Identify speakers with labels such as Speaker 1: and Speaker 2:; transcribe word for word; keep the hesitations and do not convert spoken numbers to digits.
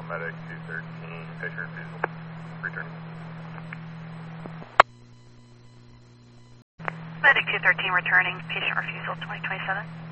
Speaker 1: Medic two thirteen, patient refusal. Returning.
Speaker 2: Medic two thirteen returning, patient refusal twenty twenty-seven.